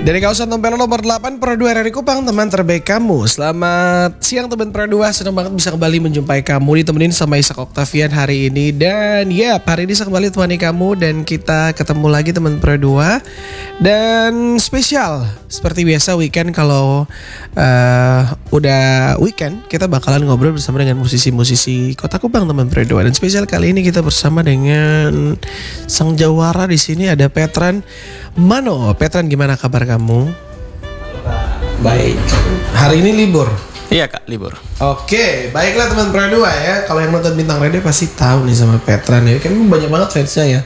Dari kawasan Tompel nomor 8 Pro 2 RRI Kupang, teman terbaik kamu. Selamat siang teman Pro 2, senang banget bisa kembali menjumpai kamu, ditemenin sama Ishak Octavian hari ini. Dan ya, hari ini saya kembali temani kamu dan kita ketemu lagi teman Pro 2. Dan spesial, seperti biasa weekend kalau udah weekend, kita bakalan ngobrol bersama dengan musisi-musisi Kota Kupang teman Pro 2. Dan spesial kali ini kita bersama dengan sang jawara di sini, ada Petran Mano. Petran, gimana kabar kamu? Baik. Hari ini libur? Iya kak, libur. Oke, baiklah teman Pro 2 ya. Kalau yang nonton Bintang Radio pasti tahu nih sama Petran ya. Kan banyak banget fansnya ya.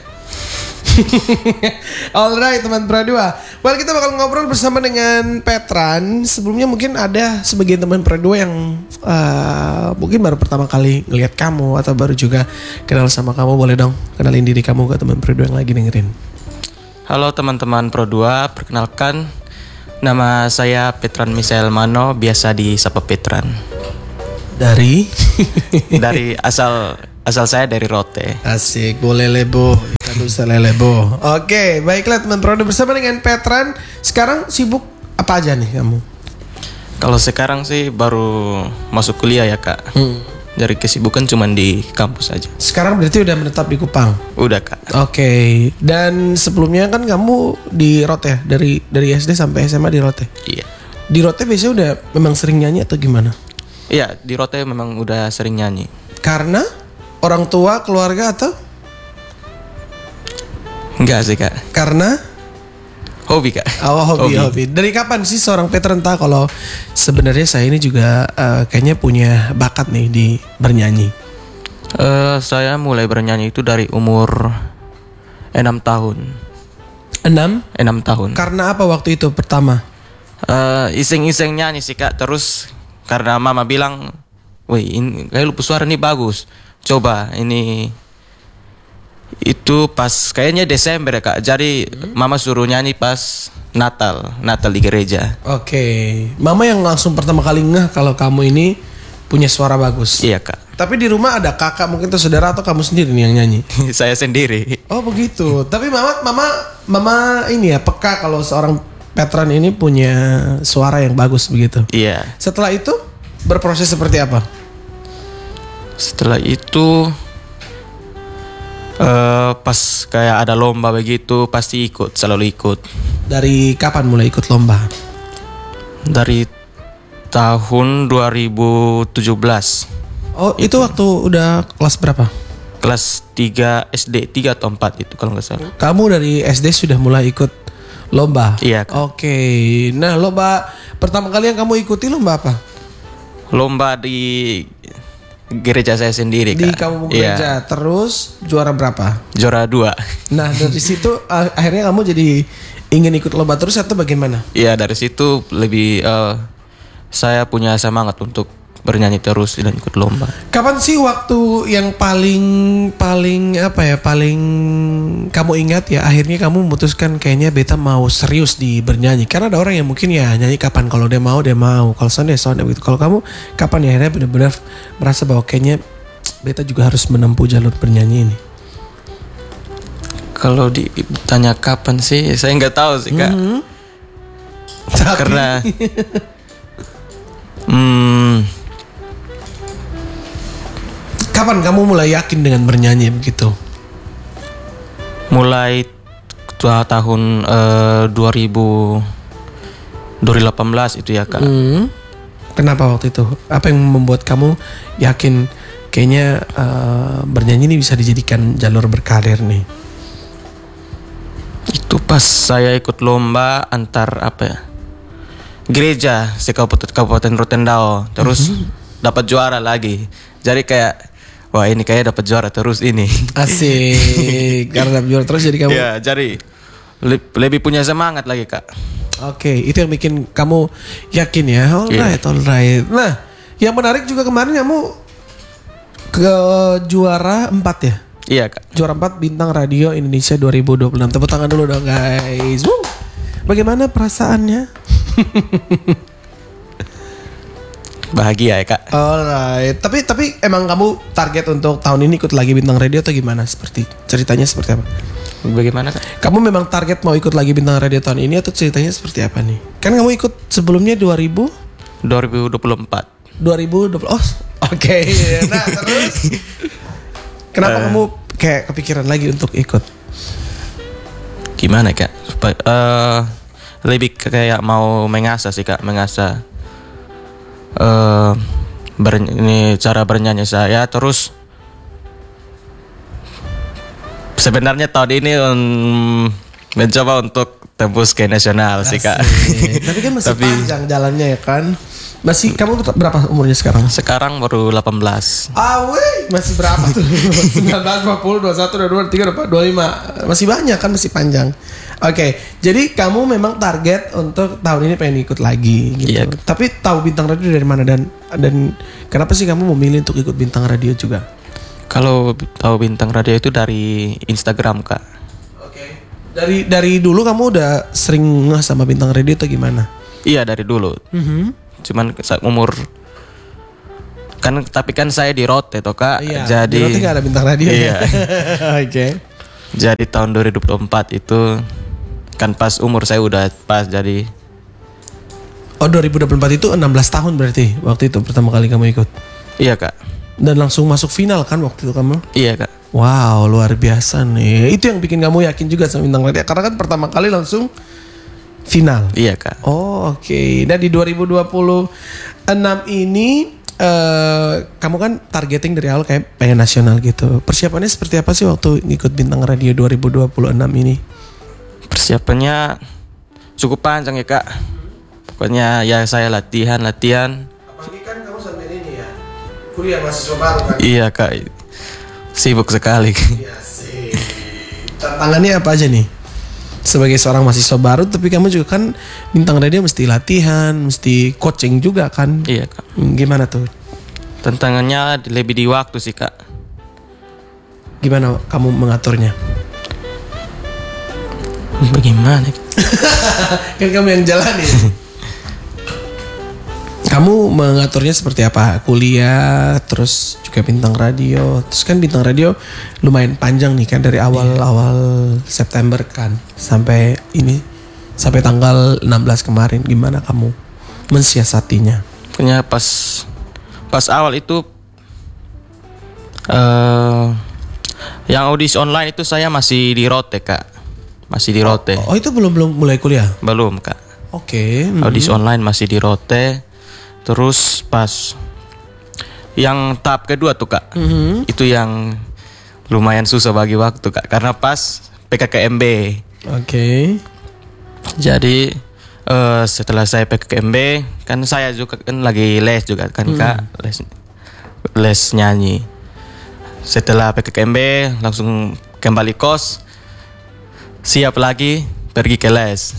Alright teman Pro 2. Well, kita bakal ngobrol bersama dengan Petran. Sebelumnya mungkin ada sebagian teman Pro 2 yang mungkin baru pertama kali ngelihat kamu atau baru juga kenal sama kamu. Boleh dong kenalin diri kamu ke teman Pro 2 yang lagi dengerin. Halo teman-teman Pro 2, perkenalkan nama saya Petran Misael Mano, biasa disapa Petran. Dari asal saya dari Rote. Asik, boleh lebo. Kita bisa lelebo. Oke, baiklah teman Pro 2 bersama dengan Petran. Sekarang sibuk apa aja nih kamu? Kalau sekarang sih baru masuk kuliah ya kak. Dari kesibukan cuman di kampus aja. Sekarang berarti udah menetap di Kupang? Udah kak. Oke. Dan sebelumnya kan kamu di Rote ya? Dari SD sampai SMA di Rote? Iya. Di Rote biasanya udah memang sering nyanyi atau gimana? Iya, di Rote memang udah sering nyanyi. Karena orang tua, keluarga atau? Enggak sih kak. Karena? Hobi kak. Oh, hobi. Dari kapan sih seorang Petran tahu kalau sebenarnya saya ini juga kayaknya punya bakat nih di bernyanyi? Saya mulai bernyanyi itu dari umur 6 tahun. 6 tahun. Karena apa waktu itu pertama? Iseng-iseng nyanyi sih kak. Terus karena mama bilang, wih ini kayak lu suara nih bagus, coba ini. Itu pas kayaknya Desember ya kak. Jadi mama suruh nyanyi pas Natal di gereja. Oke. Mama yang langsung pertama kali ngeh kalau kamu ini punya suara bagus. Iya kak. Tapi di rumah ada kakak mungkin atau saudara atau kamu sendiri nih yang nyanyi? Saya sendiri. Oh begitu. Tapi mama ini ya peka kalau seorang Petran ini punya suara yang bagus begitu. Iya. Setelah itu berproses seperti apa? Setelah itu pas kayak ada lomba begitu pasti selalu ikut. Dari kapan mulai ikut lomba? Dari tahun 2017. Oh itu waktu udah kelas berapa? Kelas 3 SD, 3 atau 4 itu kalau nggak salah. Kamu dari SD sudah mulai ikut lomba? Iya. Oke. Nah lomba pertama kali yang kamu ikuti lomba apa? Lomba di gereja saya sendiri di kak. Kampung Gereja. Iya. Terus juara berapa? Juara 2. Nah dari situ akhirnya kamu jadi ingin ikut lomba terus atau bagaimana? Iya, dari situ lebih saya punya semangat untuk bernyanyi terus dan ikut lomba. Kapan sih waktu yang paling kamu ingat ya akhirnya kamu memutuskan kayaknya beta mau serius di bernyanyi? Karena ada orang yang mungkin ya nyanyi kapan, kalau dia mau kalau soundnya begitu. Kalau kamu kapan ya akhirnya benar-benar merasa bahwa kayaknya beta juga harus menempuh jalur bernyanyi ini? Kalau ditanya kapan sih saya nggak tahu sih kak. Karena kapan kamu mulai yakin dengan bernyanyi begitu? Mulai tahun 2018 itu ya kak. Kenapa waktu itu? Apa yang membuat kamu yakin kayaknya bernyanyi ini bisa dijadikan jalur berkarir nih? Itu pas saya ikut lomba antar gereja Kabupaten Rotendao. Terus dapat juara lagi. Jadi kayak wah ini kayak dapat juara terus ini. Asik. Karena dapat juara terus jadi kamu. Ya, jadi lebih punya semangat lagi kak. Oke, itu yang bikin kamu yakin ya. Alright. Nah, yang menarik juga kemarin kamu ke juara 4 ya? Iya kak. Juara 4 Bintang Radio Indonesia 2026. Tepuk tangan dulu dong guys. Bagaimana perasaannya? Bahagia ya kak. Alright. Tapi emang kamu target untuk tahun ini ikut lagi Bintang Radio atau gimana? Ceritanya seperti apa? Bagaimana Kak? Kamu memang target mau ikut lagi Bintang Radio tahun ini atau ceritanya seperti apa nih? Kan kamu ikut sebelumnya 2024. 2020. Oh, oke. Nah, terus kenapa kamu kayak kepikiran lagi untuk ikut? Gimana Kak? Lebih kayak mau mengasah sih Kak, mengasah ini cara bernyanyi saya. Terus sebenarnya tahun ini mencoba untuk tembus ke nasional sih Kak. Tapi kan masih panjang jalannya ya kan. Masih kamu berapa umurnya sekarang? Sekarang baru 18. Masih berapa tuh? 19, 20, 21, 22, 23, 24, 25. Masih banyak kan, masih panjang. Oke, jadi kamu memang target untuk tahun ini pengen ikut lagi gitu. Iya. Tapi tahu Bintang Radio dari mana dan kenapa sih kamu memilih untuk ikut Bintang Radio juga? Kalau tahu Bintang Radio itu dari Instagram Kak. Oke. Dari dulu kamu udah sering ngeh sama Bintang Radio atau gimana? Iya dari dulu. Cuman saat umur kan, tapi kan saya di Rote toh Kak. Iya, jadi di Rote gak ada Bintang Radio. Iya. Oke. Jadi tahun 2024 itu kan pas umur saya udah pas jadi. Oh 2024 itu 16 tahun berarti waktu itu pertama kali kamu ikut. Iya Kak. Dan langsung masuk final kan waktu itu kamu? Iya Kak. Wow, luar biasa nih. Itu yang bikin kamu yakin juga sama Bintang Radio karena kan pertama kali langsung final. Iya Kak. Oh, oke. Dan di 2026 ini kamu kan targeting dari awal kayak pengen nasional gitu. Persiapannya seperti apa sih waktu ngikut Bintang Radio 2026 ini? Persiapannya cukup panjang ya Kak. Pokoknya ya saya latihan. Apalagi kan kamu sampai ini ya, kuliah mahasiswa baru kan? Iya Kak. Sibuk sekali. Iya sih. Tantangannya apa aja nih? Sebagai seorang mahasiswa baru, tapi kamu juga kan Bintang Radio mesti latihan, mesti coaching juga kan? Iya Kak. Gimana tuh? Tantangannya lebih di waktu sih Kak. Gimana kamu mengaturnya? Bagaimana? Kan kamu yang jalanin. Kamu mengaturnya seperti apa? Kuliah, terus juga Bintang Radio. Terus kan Bintang Radio lumayan panjang nih kan dari awal September kan sampai ini, sampai tanggal 16 kemarin. Gimana kamu mensiasatinya? Pokoknya pas awal itu yang audisi online itu saya masih di Rote Kak. Masih di Rote. Oh itu belum mulai kuliah? Belum Kak. Oke. Audisi online masih di Rote. Terus pas yang tahap kedua tuh Kak, itu yang lumayan susah bagi waktu Kak, karena pas PKKMB. Oke. Jadi setelah saya PKKMB, kan saya juga kan lagi les juga kan Kak, les nyanyi. Setelah PKKMB langsung kembali kos, siap lagi pergi ke les.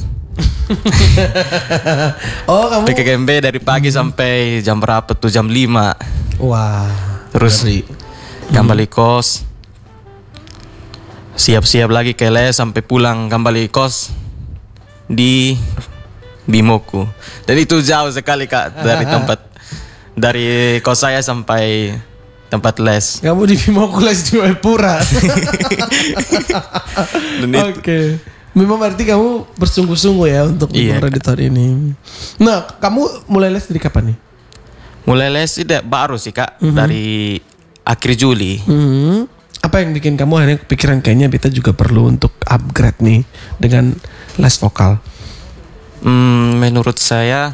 Oh kamu PKKMB dari pagi sampai jam berapa tuh, jam 5. Wah. Terus kembali kos, siap-siap lagi ke les sampai pulang kembali kos di Bimoku. Dan itu jauh sekali Kak dari kos saya sampai tempat les. Kamu di Bimoku les di Wepura. Oke. Memang berarti kamu bersungguh-sungguh ya untuk Bintang Radio tahun ini. Nah, kamu mulai les dari kapan nih? Mulai les tidak baru sih Kak, dari akhir Juli. Apa yang bikin kamu akhirnya kepikiran kayaknya Beta juga perlu untuk upgrade nih dengan les vokal? Menurut saya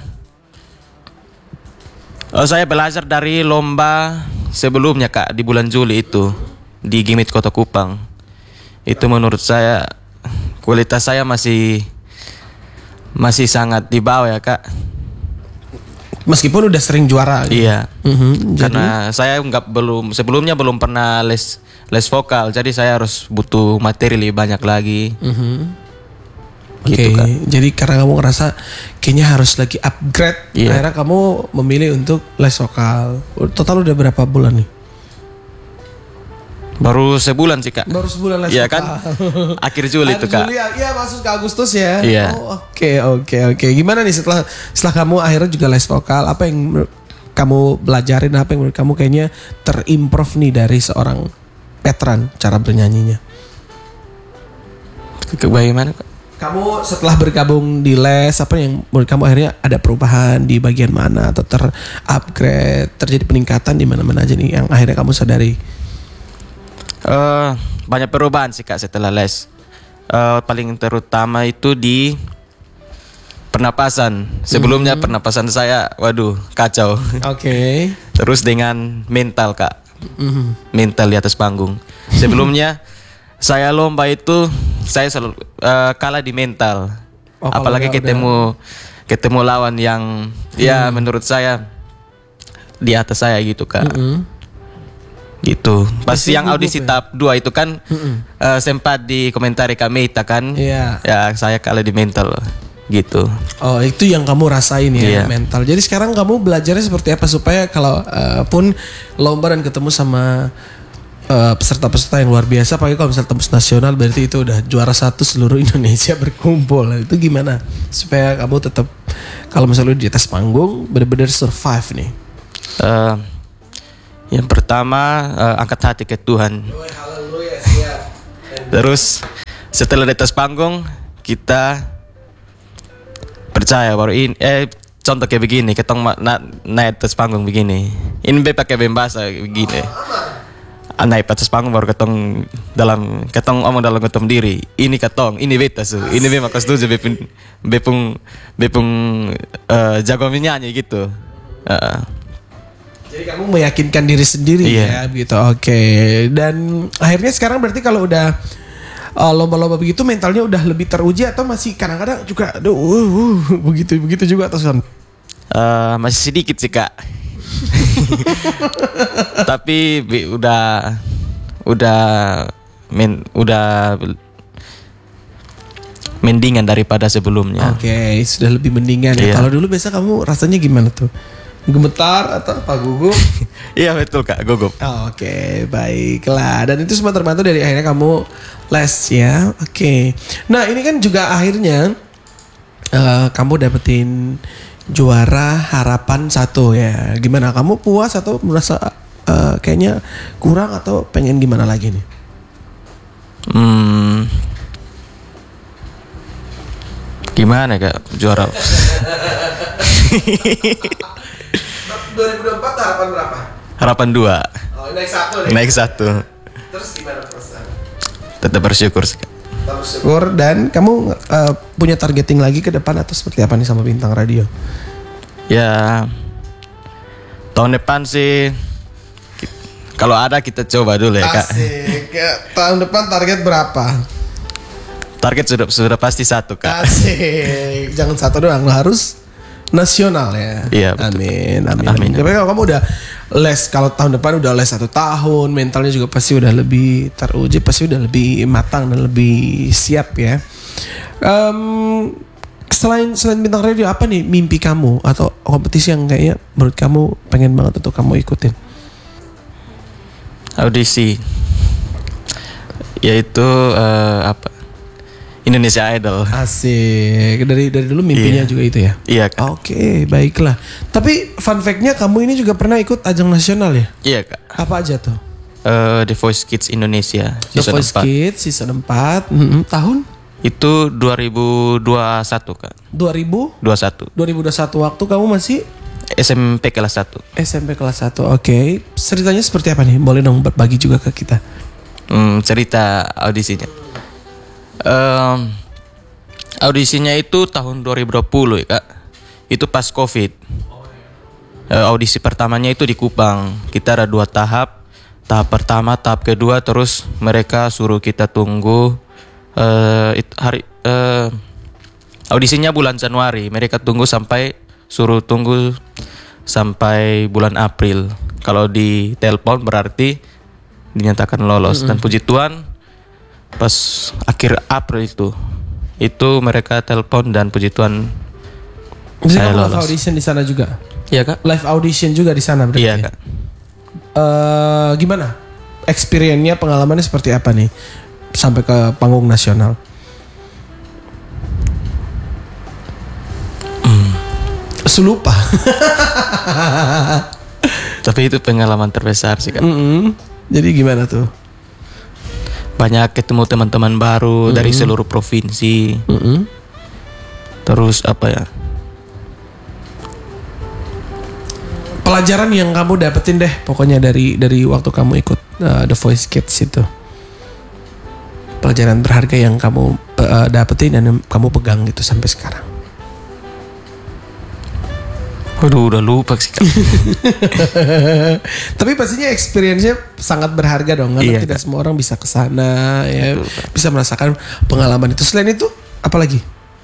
belajar dari lomba sebelumnya Kak, di bulan Juli itu di Gimit Kota Kupang. Itu menurut saya kualitas saya masih sangat di bawah ya Kak. Meskipun udah sering juara. Iya. Jadi? Karena saya sebelumnya belum pernah les vokal, jadi saya harus butuh materi lebih banyak lagi. Gitu, Oke, Kak. jadi karena kamu ngerasa kayaknya harus lagi upgrade, Iya. akhirnya kamu memilih untuk les vokal. Total udah berapa bulan nih? Baru sebulan sih Kak. Baru sebulan les Iya vokal. kan? Akhir Juli itu Kak. Juli, ya masuk ke Agustus ya. Iya. Oh, oke. Gimana nih setelah kamu akhirnya juga les vokal? Apa yang kamu belajarin? Apa yang menurut kamu kayaknya terimprove nih dari seorang veteran cara bernyanyinya? Bagaimana Kak? Kamu setelah bergabung di les, apa yang menurut kamu akhirnya ada perubahan di bagian mana atau terupgrade, terjadi peningkatan di mana-mana aja nih yang akhirnya kamu sadari? Banyak perubahan sih Kak setelah les. Paling terutama itu di pernapasan. Sebelumnya pernapasan saya, waduh, kacau. Oke. Terus dengan mental Kak, mental di atas panggung. Sebelumnya saya lomba itu saya selalu kalah di mental. Oh, Apalagi ketemu lawan yang ya menurut saya di atas saya gitu Kak. Gitu. Pas yang audisi tahap 2 itu kan sempat dikomentari Kak Meita kan. Iya. Ya saya kalah di mental gitu. Oh, itu yang kamu rasain ya, Iya. mental. Jadi sekarang kamu belajarnya seperti apa supaya kalau pun lomba dan ketemu sama peserta-peserta yang luar biasa, apalagi kalau misalnya tembus nasional berarti itu udah juara 1 seluruh Indonesia berkumpul. Itu gimana supaya kamu tetap kalau misalnya di atas panggung benar-benar survive nih? Yang pertama angkat hati ke Tuhan. Terus setelah di atas panggung kita percaya baru ini contoh kayak begini, ketong naik atas panggung begini. Ini be pakai bahasa begini. Naik atas panggung baru ketong omong dalam ketong diri. Ini ketong, ini beta su. Ini be maka setuju bepung jago menyanyi gitu. Jadi kamu meyakinkan diri sendiri ya begitu. Oke. Dan akhirnya sekarang berarti kalau udah lomba-lomba begitu mentalnya udah lebih teruji atau masih kadang-kadang juga begitu juga atau Son? Masih sedikit sih Kak. Tapi udah mendingan daripada sebelumnya. Oke, sudah lebih mendingan ya. Iya. Kalau dulu biasa kamu rasanya gimana tuh? Gemetar atau apa, gugup? Iya betul Kak, gugup. Oke, baiklah. Dan itu semua terbantu dari akhirnya kamu les ya. Oke. Nah ini kan juga akhirnya kamu dapetin juara harapan 1 ya. Gimana, kamu puas atau merasa kayaknya kurang atau pengen gimana lagi nih? Gimana Kak juara? 2024 harapan berapa? Harapan 2. Oh, naik 1 nih. Naik 1. Terus gimana perasaan? Tetap bersyukur sih Kak. Bersyukur. Dan kamu punya targeting lagi ke depan atau seperti apa nih sama Bintang Radio? Ya tahun depan sih kalau ada kita coba dulu ya Kak. Asik. Tahun depan target berapa? Target sudah pasti 1 Kak. Asik. Jangan 1 doang, harus nasional ya. Iya, betul. Amin. Tapi kalau kamu udah les, kalau tahun depan udah les 1 tahun, mentalnya juga pasti udah lebih teruji, pasti udah lebih matang dan lebih siap ya. Selain Bintang Radio, apa nih mimpi kamu atau kompetisi yang kayaknya menurut kamu pengen banget untuk kamu ikutin? Audisi yaitu Indonesia Idol. Asik. Dari dulu mimpinya juga itu ya? Iya Kak. Oke, baiklah. Tapi fun fact-nya kamu ini juga pernah ikut ajang nasional ya? Iya Kak. Apa aja tuh? The Voice Kids Indonesia The season Voice 4. Kids season 4. Tahun? Itu 2021 Kak. 2021 waktu kamu masih SMP kelas 1. SMP kelas 1. Oke. Ceritanya seperti apa nih? Boleh dong berbagi juga ke kita. Cerita audisinya. Audisinya itu tahun 2020 ya Kak. Itu pas COVID. Audisi pertamanya itu di Kupang. Kita ada 2 tahap. Tahap pertama, tahap kedua, terus mereka suruh kita tunggu audisinya bulan Januari. Mereka suruh tunggu sampai bulan April. Kalau di telepon berarti dinyatakan lolos. Dan puji Tuhan pas akhir April itu mereka telepon dan puji Tuhan Jadi saya kamu live lolos. audition di sana juga? Iya Kak. Live audition juga di sana berarti? Iya Kak. Gimana? Experience-nya, pengalamannya seperti apa nih sampai ke panggung nasional? Selupa. Tapi itu pengalaman terbesar sih Kak. Jadi gimana tuh? banyak ketemu teman-teman baru dari seluruh provinsi. Terus apa ya? Pelajaran yang kamu dapetin deh pokoknya dari waktu kamu ikut The Voice Kids itu. Pelajaran berharga yang kamu dapetin dan kamu pegang gitu sampai sekarang. Waduh, udah lupa sih Kak. Tapi pastinya experience-nya sangat berharga dong, karena Iya, tidak Kak. semua orang bisa ke sana ya, Betul, Kak. bisa merasakan pengalaman itu. Selain itu, apa lagi?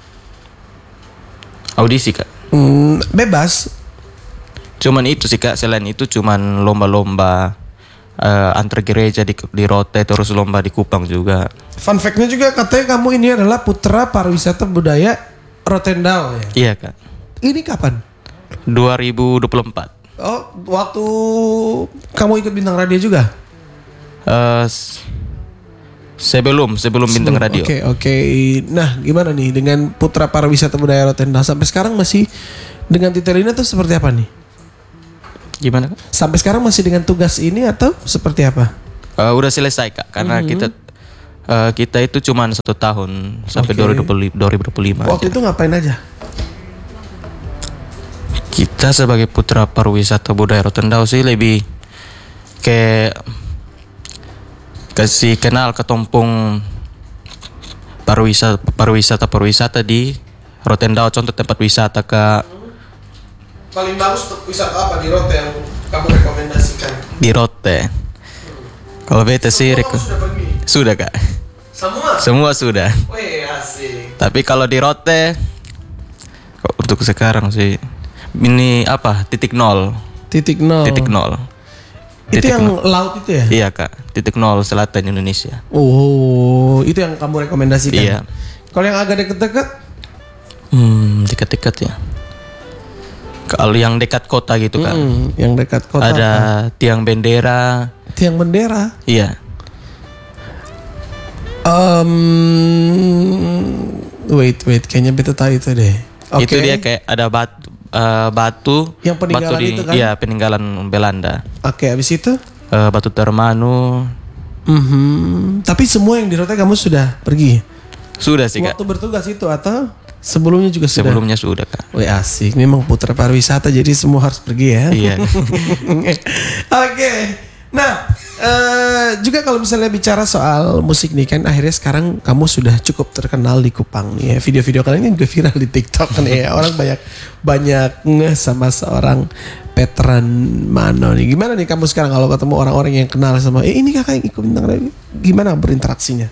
Audisi Kak. Bebas. Cuman itu sih Kak, selain itu cuman lomba-lomba antar gereja di Rote, terus lomba di Kupang juga. Fun fact-nya juga katanya kamu ini adalah putra pariwisata budaya Rotendao ya. Iya Kak. Ini kapan? 2024. Oh, waktu kamu ikut bintang radio juga? Sebelum bintang radio. Oke. Nah, gimana nih dengan putra pariwisata budaya Rotendao sampai sekarang masih dengan titel ini atau seperti apa nih? Gimana Kak? Sampai sekarang masih dengan tugas ini atau seperti apa? Udah selesai Kak, karena kita itu cuma 1 tahun sampai Oke. 2025. Waktu aja. itu ngapain aja? Kita sebagai putra pariwisata budaya Rotendao sih lebih kayak kasih kenal ke tompong pariwisata di Rotendao, contoh tempat wisata Kak. Paling bagus untuk wisata apa di Rote yang kamu rekomendasikan? Di Rote. Kalau beta sih sudah pergi? sudah Kak. Semua sudah. Wih, asik. Tapi kalau di Rote untuk sekarang sih ini apa? Titik nol. Titik nol. Itu Titik yang nol. laut itu ya? Iya Kak, titik nol selatan Indonesia. Oh, itu yang kamu rekomendasikan? Iya. Kalau yang agak deket-deket? Dekat-dekat ya. Kalau yang dekat kota gitu kan. Yang dekat kota. Ada tiang bendera. Tiang bendera. Iya. Wait, kayaknya beta tahu itu deh. Oke. Itu dia kayak ada batu. Yang peninggalan batu itu kan? Iya, peninggalan Belanda. Oke, habis itu? Batu Termanu. Tapi semua yang di Rote kamu sudah pergi? Sudah sih Kak. Waktu bertugas itu atau sebelumnya juga sudah? Sebelumnya sudah Kak. Wih, asik. Memang putra pariwisata jadi semua harus pergi ya. Iya. Oke. Nah, juga kalau misalnya bicara soal musik nih kan, akhirnya sekarang kamu sudah cukup terkenal di Kupang nih ya. Video-video kalian kan juga viral di TikTok nih ya. Orang banyak ngeh sama seorang Petran Mano nih. Gimana nih kamu sekarang kalau ketemu orang-orang yang kenal sama, ini kakak yang ikut bintang radio, gimana berinteraksinya?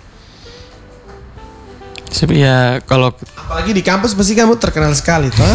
Sebenarnya kalau Apalagi di kampus pasti kamu terkenal sekali toh.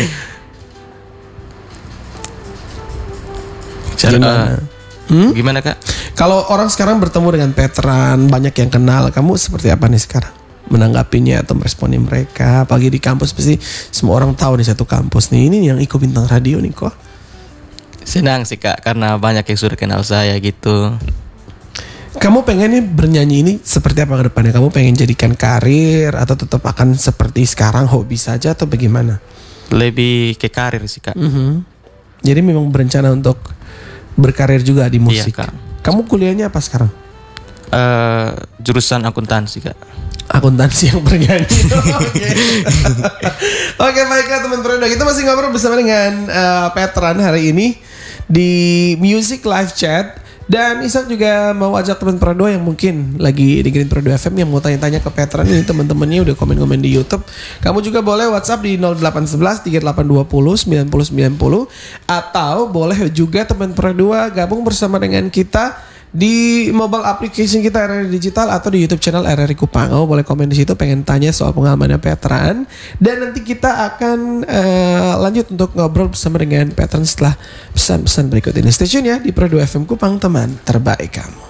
Gimana? Gimana Kak? Kalau orang sekarang bertemu dengan Petran, banyak yang kenal, kamu seperti apa nih sekarang? Menanggapinya atau meresponi mereka? Apalagi di kampus pasti semua orang tahu di satu kampus nih, ini yang ikut bintang radio nih kok. Senang sih Kak, karena banyak yang sudah kenal saya gitu. Kamu pengennya bernyanyi ini seperti apa ke depannya? Kamu pengen jadikan karir atau tetap akan seperti sekarang hobi saja atau bagaimana? Lebih ke karir sih Kak. Jadi memang berencana untuk berkarir juga di musik. Iya, Kak. Kamu kuliahnya apa sekarang? Jurusan akuntansi Kak. Akuntansi yang bernyanyi. Oke, baiklah teman Fredo. Kita masih ngobrol bersama dengan Petran hari ini di Music Live Chat. Dan Isak juga mau ajak teman Fredo yang mungkin lagi dengerin Fredo FM yang mau tanya-tanya ke Petran. Ini teman-temannya udah komen-komen di YouTube. Kamu juga boleh WhatsApp di 0811 3820 9090 atau boleh juga teman Fredo gabung bersama dengan kita di mobile application kita RRI Digital atau di YouTube channel RRI Kupang. Oh, boleh komen di situ pengen tanya soal pengalamannya Petran, dan nanti kita akan lanjut untuk ngobrol bersama dengan Petran setelah pesan-pesan berikut ini. Stay tune ya di Fredo FM Kupang, teman terbaik kamu.